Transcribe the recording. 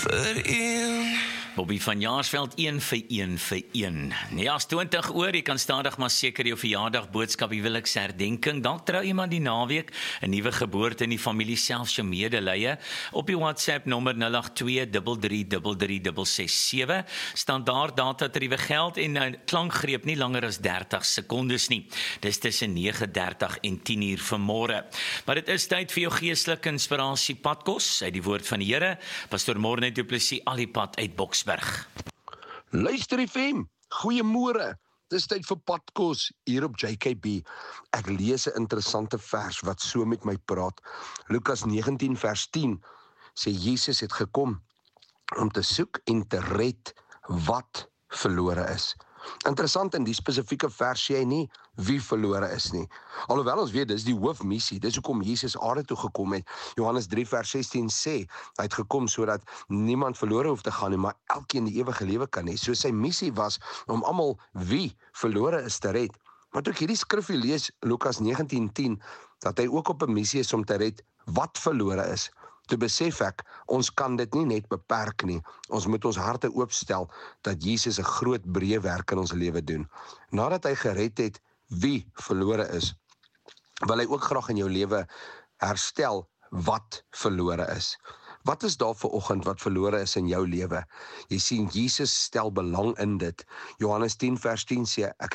vereend. Bobby van Jaarsveld, 1 vir 1 vir 1. Nee, as 20 oor, jy kan stadig maar seker jou verjaardag boodskap, jy wil ek herdenking, dan trou iemand die naweek, 'n nuwe geboorte in die familie, selfs jou medelee, op die WhatsApp nommer 082333367, standaard datatariewe geld en 'n klankgreep nie langer as 30 sekondes nie. Dis tussen 9:30 en 10:00 vanmôre. Maar dit is tyd vir jou geestelike inspirasie padkos, uit die woord van die Here, Pastor Morne Du Plessis al die pad uit Boksburg. Luister FM, goeiemôre. Dis tyd vir padkos hier op JKB. Ek lees 'n interessante vers wat so met my praat. Lukas 19 vers 10 sê Jesus het gekom om te soek en te red wat verlore is. Interessant, in die spesifieke vers sê hy nie wie verlore is nie. Alhoewel ons weet dis die hoofmissie, dis hoekom Jesus aarde toe gekom het. Johannes 3 vers 16 sê, hy het gekom sodat niemand verlore hoef te gaan nie, maar elkeen die ewige lewe kan hê. So sy missie was om almal wie verlore is te red. Maar toe ek hierdie skrifgie lees, Lukas 19:10, dat hy ook op 'n missie is om te red wat verlore is. Toe besef ek, ons kan dit nie net beperk nie. Ons moet ons harte oopstel dat Jesus 'n groot breë werk in ons lewe doen. Nadat hy gered het wie verlore is, wil hy ook graag in jou lewe herstel wat verlore is. Wat is daar vanoggend wat verlore is in jou lewe? Jy sien, Jesus stel belang in dit. Johannes 10 vers 10 sê, ek